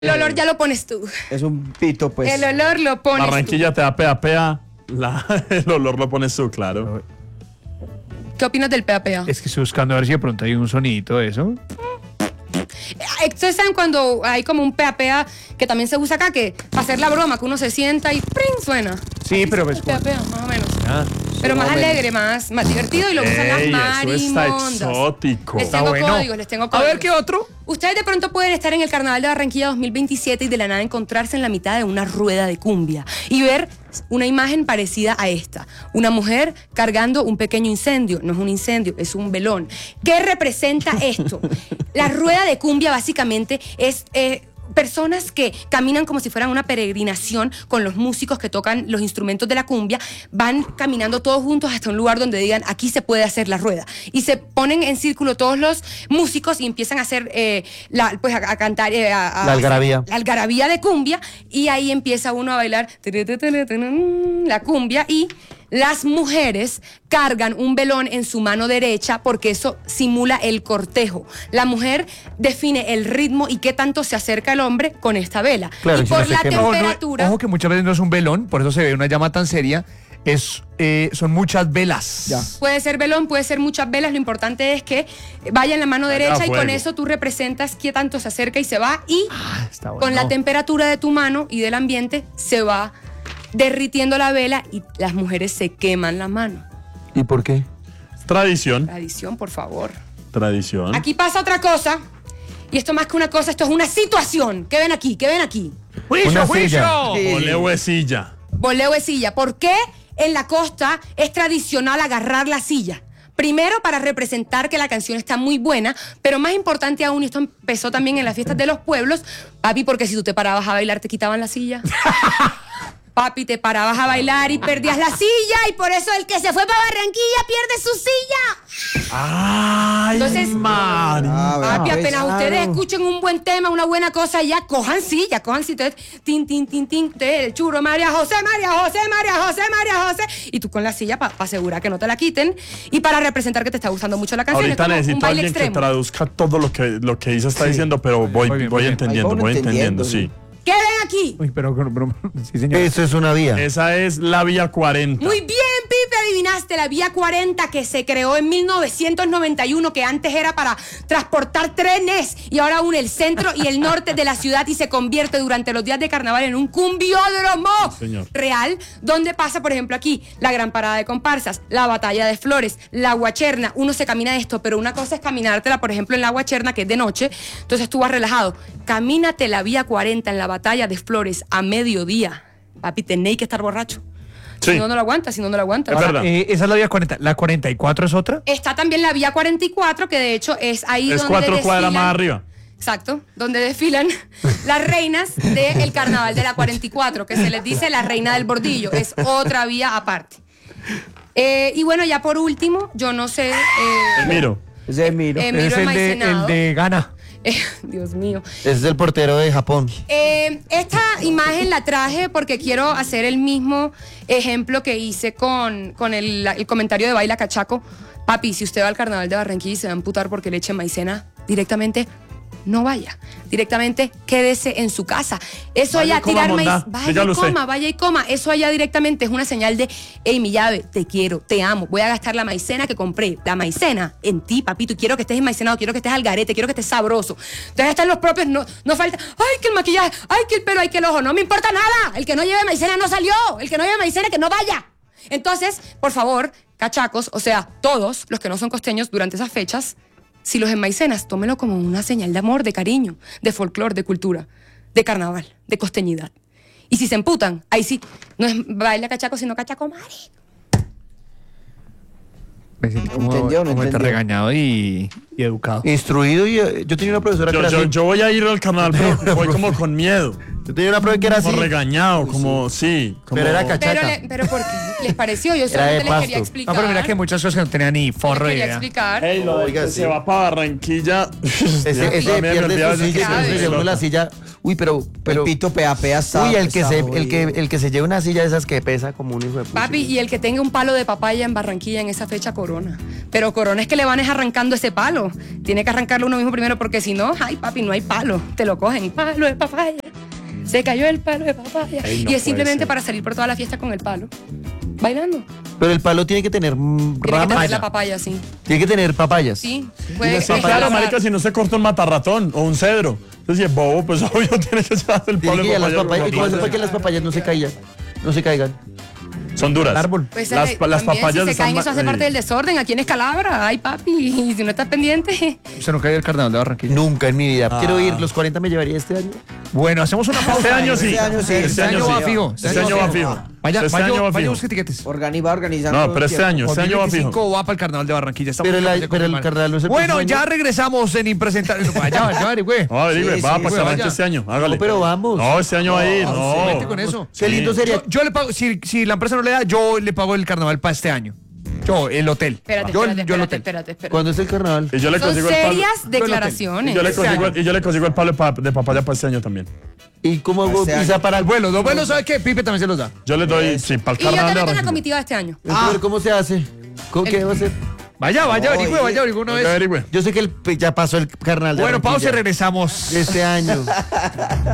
El olor ya lo pones tú. Es un pito, pues. El olor lo pones Barranquilla te da pea. El olor lo pones tú, claro. tú. ¿Qué opinas del pea-pea? Es que estoy buscando a ver si de pronto hay un sonidito de eso. ¿Ustedes saben cuando hay como un pea-pea que también se usa acá? Que para hacer la broma, que uno se sienta y ¡pring! Suena. Sí, pero es pues. pea-pea, más o menos. Ah, Pero más más o menos. alegre, más divertido y lo usan las Ey, eso está marimondas. exótico. Les Está tengo bueno. códigos, les tengo A códigos. ver, ¿qué otro? Ustedes de pronto pueden estar en el Carnaval de Barranquilla 2027 y de la nada encontrarse en la mitad de una rueda de cumbia y ver una imagen parecida a esta. Una mujer cargando un pequeño incendio. No es un incendio, es un velón. ¿Qué representa esto? La rueda de cumbia básicamente es... personas que caminan como si fueran una peregrinación con los músicos que tocan los instrumentos de la cumbia, van caminando todos juntos hasta un lugar donde digan, aquí se puede hacer la rueda. Y se ponen en círculo todos los músicos y empiezan a hacer, a cantar, La algarabía. la algarabía de cumbia, y ahí empieza uno a bailar la cumbia, y las mujeres cargan un velón en su mano derecha porque eso simula el cortejo. La mujer define el ritmo y qué tanto se acerca el hombre con esta vela. Claro, y si por no se la quema. temperatura... Ojo que muchas veces no es un velón, por eso se ve una llama tan seria. Son muchas velas. Ya. Puede ser velón, puede ser muchas velas, lo importante es que vaya en la mano Vaya derecha y con fuego. eso tú representas qué tanto se acerca y se va, y Está bueno. con la temperatura de tu mano y del ambiente se va derritiendo la vela y las mujeres se queman la mano. ¿Y por qué? Tradición. Tradición, por favor. Tradición. Aquí pasa otra cosa, y esto más que una cosa, esto es una situación. ¿Qué ven aquí? ¿Qué ven aquí? ¡Juicio, Una juicio! silla. Ole huesilla. Voleo de silla. ¿Por qué en la costa es tradicional agarrar la silla? Primero, para representar que la canción está muy buena, pero más importante aún, y esto empezó también en las fiestas de los pueblos, papi, porque si tú te parabas a bailar te quitaban la silla. Papi, te parabas a bailar y perdías la silla, y por eso el que se fue para Barranquilla pierde su silla. Ay, Entonces, Mari. Papi, pues, apenas claro. ustedes escuchen un buen tema, una buena cosa, ya cojan silla. Entonces, tin, tin, tin, tin, ustedes, el churro, María José, María José, María José, María José. Y tú con la silla para asegurar que no te la quiten y para representar que te está gustando mucho la canción. Ahorita es como un necesito a baile alguien que extremo. traduzca todo lo que Isa está diciendo, pero voy Muy bien. entendiendo, Ahí voy van entendiendo, entendiendo, sí. ¿Qué ven aquí? Uy, pero sí, señor. Eso es una vía. Esa es la vía 40. Muy bien, Pipe, adivinaste, la vía 40 que se creó en 1991, que antes era para transportar trenes y ahora une el centro y el norte de la ciudad y se convierte durante los días de carnaval en un cumbiódromo Señor. real, donde pasa, por ejemplo, aquí la gran parada de comparsas, la batalla de flores, la guacherna. Uno se camina esto, pero una cosa es caminártela, por ejemplo, en la guacherna, que es de noche, entonces tú vas relajado. Camínate la vía 40 en la batalla de flores a mediodía. Papi, tenéis que estar borracho. Sí. Si no, no lo aguantas, si no, no lo aguantas. Es verdad. Esa es la vía 40. ¿La 44 es otra? Está también la vía 44, que de hecho es ahí Es donde 4 cuadras desfilan- más arriba. Exacto, donde desfilan las reinas del carnaval de la 44, que se les dice la reina del bordillo. Es otra vía aparte. Y bueno, ya por último, yo no sé... Miro. Ese es Miro. Miro Es el el Maicenado. de Ghana. Dios mío. Es del portero de Japón. Esta imagen la traje porque quiero hacer el mismo ejemplo que hice con el comentario de Baila Cachaco. Papi, si usted va al carnaval de Barranquilla y se va a amputar porque le eche maicena, directamente no vaya. Directamente quédese en su casa. Eso Vaya allá, y coma, tirar mondá. maíz, vaya Dígalo y usted. coma, vaya y coma. Eso allá directamente es una señal de, hey, mi llave, te quiero, te amo. Voy a gastar la maicena que compré. La maicena en ti, papito. Y quiero que estés enmaicenado, quiero que estés al garete, quiero que estés sabroso. Entonces están los propios, no falta, ay, que el maquillaje, ay, que el pelo, ay, que el ojo. No me importa nada. El que no lleve maicena no salió. El que no lleve maicena, que no vaya. Entonces, por favor, cachacos, o sea, todos los que no son costeños durante esas fechas, si los enmaicenas, tómelo como una señal de amor, de cariño, de folclore, de cultura, de carnaval, de costeñidad. Y si se emputan, ahí sí, no es baila cachaco, sino cachaco mari. Me sentí como, Entendió, no como entendió. regañado y educado. Instruido y yo tenía una profesora que era Yo así. voy a ir al carnaval, pero voy como con miedo. Yo tenía una prueba que era así. Como regañado, como, sí. Pero era cachaca. Pero ¿por qué les pareció? Yo Era solamente de les quería pasto. explicar. No, pero mira que hay muchas cosas que no tenían ni forro de Les quería idea. explicar. Ey, lo de Oiga, que sí. se va para Barranquilla. Ese pierde su silla, grave. se lleva uno la silla. Uy, pero El pito pea está. uy, el que se lleva una silla de esas que pesa como un hijo de puta. Papi, y el que tenga un palo de papaya en Barranquilla en esa fecha, Corona. Pero Corona es que le van arrancando ese palo. Tiene que arrancarlo uno mismo primero porque si no, ay papi, no hay palo. Te lo cogen, palo de papaya. Se cayó el palo de papaya. Ey, no y es puede simplemente ser. para salir por toda la fiesta con el palo. Bailando. Pero el palo tiene que tener Tiene que ramas. tener la papaya, sí. Tiene que tener papayas. Sí. Sí, Puede claro, marica, si no se corta un matarratón o un cedro. Entonces, si es bobo, pues obvio tiene que llevarse el Tiene palo que de ir a las papaya. papayas. ¿Y cómo se fue que las papayas no se caigan? No se caigan. Son duras. Árbol. Pues Las también, papayas si se están caen, eso hace parte del desorden. Aquí en Escalabra, ay papi, y si no estás pendiente. ¿Usted nunca ha ido al carnaval de Barranquilla? Nunca en mi vida. Quiero ir. ¿Los 40 me llevaría este año? Bueno, hacemos una pausa. Este año sí. Este año sí. Este año va fijo. Este año va fijo. Vaya, Este año va vaya, fijo. busque tiquetes. Va organizando. No, pero este año va fijo. 2025 va para el carnaval de Barranquilla. Estamos Pero en la- campaña pero el confirmada. carnaval no es el Bueno, próximo ya año. regresamos en impresentable. Vaya, güey. No, averigüe, Sí, va sí, para vaya. Sabancha este año. Hágale. No, pero vamos. No, este año va a ir. No. Vete con eso. Qué lindo sería. Yo le pago, si la empresa no le da, yo le pago el carnaval para este año. Yo, el hotel. Espérate, yo, espérate, yo el espérate, hotel. espérate, espérate. ¿Cuándo es el carnaval? Y yo le Son consigo el palo. serias Y declaraciones. yo le consigo el palo de papaya para este año también. ¿Y cómo hago Este visa año. para el vuelo? Los vuelos, ¿sabes qué? Pipe también se los da. Yo le doy, sí, para el Y yo carnaval te de meto en la Barranquilla. comitiva de este año. Pero ¿cómo se hace? ¿Qué va a hacer? Vaya, averigüe una Oiga, vez. averigüe. Yo sé que ya pasó el carnaval de Bueno, pausa y Barranquilla. regresamos. Este año.